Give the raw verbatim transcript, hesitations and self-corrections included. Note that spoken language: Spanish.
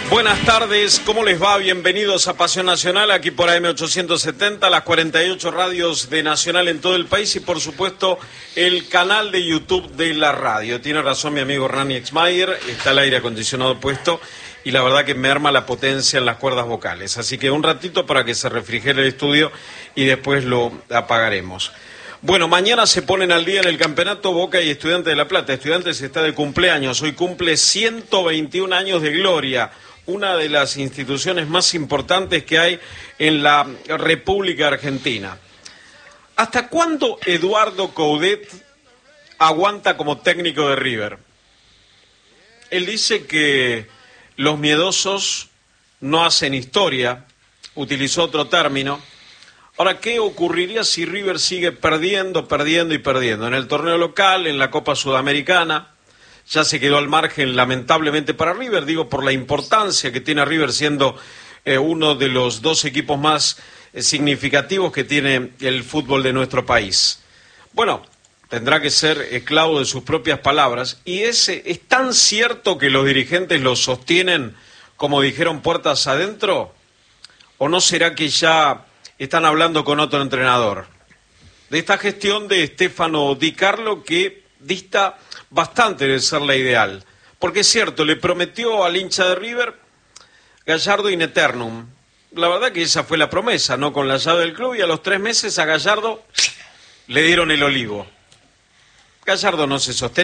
Buenas tardes, ¿cómo les va? Bienvenidos a Pasión Nacional, aquí por A M ochocientos setenta, las cuarenta y ocho radios de Nacional en todo el país y por supuesto el canal de YouTube de la radio. Tiene razón mi amigo Rani Exmayer, está el aire acondicionado puesto y la verdad que me arma la potencia en las cuerdas vocales. Así que un ratito para que se refrigere el estudio y después lo apagaremos. Bueno, mañana se ponen al día en el campeonato Boca y Estudiantes de La Plata. Estudiantes está de cumpleaños, hoy cumple ciento veintiún años de gloria. Una de las instituciones más importantes que hay en la República Argentina. ¿Hasta cuándo Eduardo Coudet aguanta como técnico de River? Él dice que los miedosos no hacen historia, utilizó otro término. Ahora, ¿qué ocurriría si River sigue perdiendo, perdiendo y perdiendo? En el torneo local, en la Copa Sudamericana. Ya se quedó al margen, lamentablemente, para River, digo, por la importancia que tiene River siendo eh, uno de los dos equipos más eh, significativos que tiene el fútbol de nuestro país. Bueno, tendrá que ser esclavo de sus propias palabras, y ese, ¿es tan cierto que los dirigentes lo sostienen como dijeron puertas adentro? ¿O no será que ya están hablando con otro entrenador? De esta gestión de Stefano Di Carlo que dista bastante de ser la ideal, porque es cierto, le prometió al hincha de River Gallardo in eternum. La verdad que esa fue la promesa, ¿no? Con la llave del club, y a los tres meses a Gallardo le dieron el olivo. Gallardo no se sostiene.